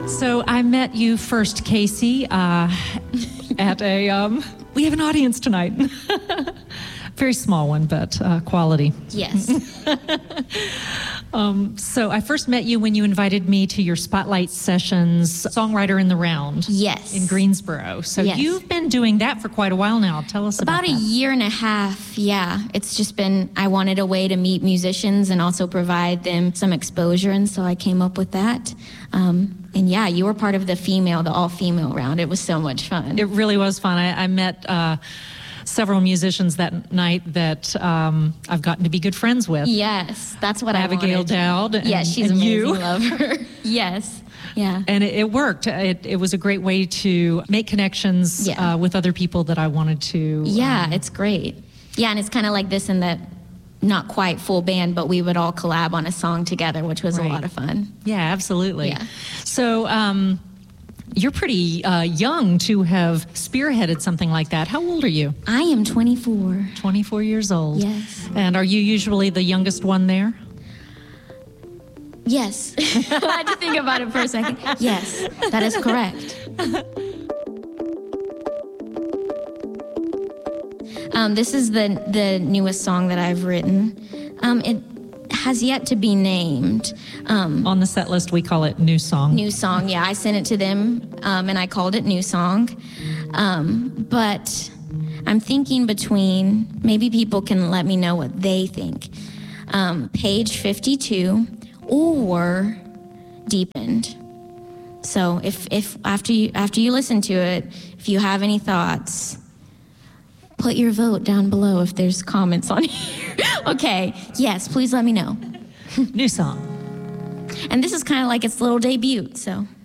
So I met you first, Casey, at a, we have an audience tonight. Very small one, but quality. Yes. So I first met you when you invited me to your Spotlight Sessions, Songwriter in the Round. Yes. In Greensboro. So Yes. You've been doing that for quite a while now. Tell us about About a year and a half, yeah. It's just been, I wanted a way to meet musicians and also provide them some exposure, and so I came up with that. And yeah, you were part of the all-female round. It was so much fun. It really was fun. I met several musicians that night that I've gotten to be good friends with. Yes, that's what Abigail I wanted. Dowd. And, Yes, she's and amazing. you. Love her. Yes. Yeah. And it worked. It was a great way to make connections Yeah. with other people that I wanted to. Yeah, it's great. Yeah, and it's kind of like this in that not quite full band, but we would all collab on a song together, which was a lot of fun. Yeah, absolutely. Yeah. So you're pretty young to have spearheaded something like that. How old are you? I am 24. 24 years old. Yes. And are you usually the youngest one there? Yes. I had to think about it for a second. Yes, that is correct. This is the newest song that I've written. It has yet to be named. On the set list, we call it New Song. New Song, yeah. I sent it to them, and I called it New Song. But I'm thinking between, maybe people can let me know what they think. Page 52 or Deepened. So if after you listen to it, if you have any thoughts, put your vote down below if there's comments on here. Okay, yes, please let me know. New Song. And this is kind of like its little debut, so...